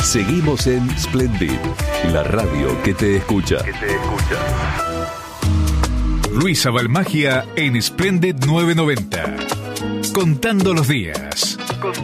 Seguimos en Splendid, la radio que te escucha. Luisa Balmagia en Splendid 990. Contando los días.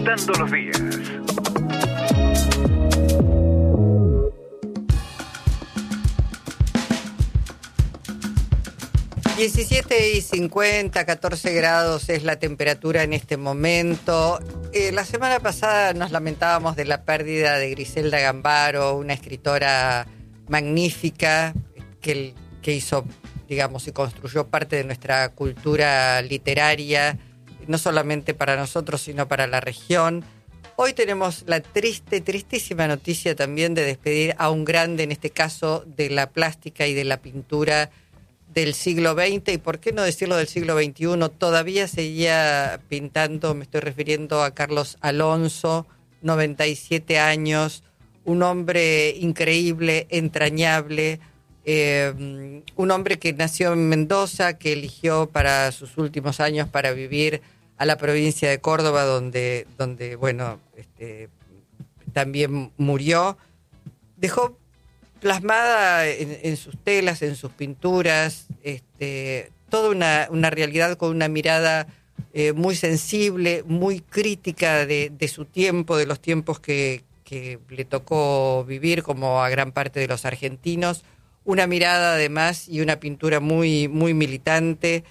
17:50, 14 grados es la temperatura en este momento. La semana pasada nos lamentábamos de la pérdida de Griselda Gambaro, una escritora magnífica que hizo, digamos, y construyó parte de nuestra cultura literaria, no solamente para nosotros, sino para la región. Hoy tenemos la tristísima noticia también de despedir a un grande, en este caso de la plástica y de la pintura del siglo XX, y por qué no decirlo del siglo XXI, todavía seguía pintando. Me estoy refiriendo a Carlos Alonso, 97 años, un hombre increíble, entrañable, un hombre que nació en Mendoza, que eligió para sus últimos años para vivir a la provincia de Córdoba, donde bueno, también murió. Dejó plasmada en sus telas, en sus pinturas, toda una realidad con una mirada muy sensible, muy crítica de su tiempo, de los tiempos que le tocó vivir, como a gran parte de los argentinos. Una mirada además y una pintura muy, muy militante,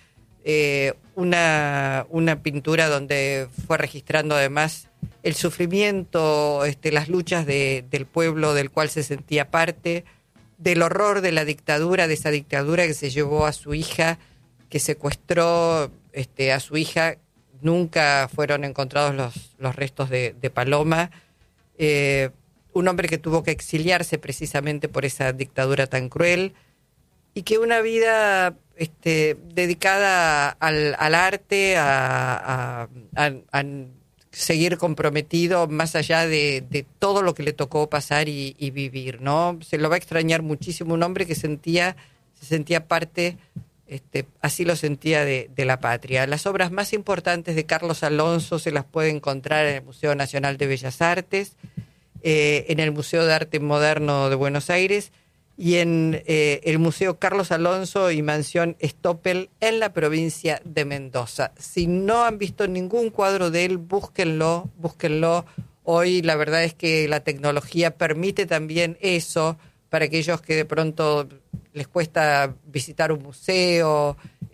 una pintura donde fue registrando además el sufrimiento, las luchas del pueblo del cual se sentía parte, del horror de la dictadura, de esa dictadura que se llevó a su hija, que secuestró a su hija. Nunca fueron encontrados los restos de Paloma. Un hombre que tuvo que exiliarse precisamente por esa dictadura tan cruel, y que una vida dedicada al arte, a seguir comprometido más allá de todo lo que le tocó pasar y vivir, ¿no? Se lo va a extrañar muchísimo, un hombre que se sentía parte, así lo sentía, de la patria. Las obras más importantes de Carlos Alonso se las puede encontrar en el Museo Nacional de Bellas Artes, en el Museo de Arte Moderno de Buenos Aires y en el Museo Carlos Alonso y Mansión Stoppel en la provincia de Mendoza. Si no han visto ningún cuadro de él, búsquenlo. Hoy la verdad es que la tecnología permite también eso para aquellos que de pronto les cuesta visitar un museo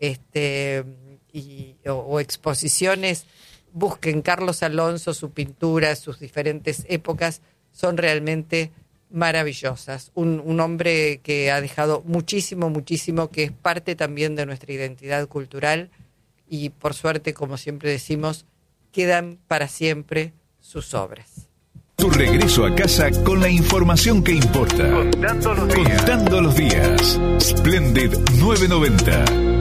o exposiciones. Busquen Carlos Alonso, su pintura, sus diferentes épocas, son realmente maravillosas. Un hombre que ha dejado muchísimo, que es parte también de nuestra identidad cultural, y por suerte, como siempre decimos, quedan para siempre sus obras. Tu regreso a casa con la información que importa. Contando los días. Splendid 990.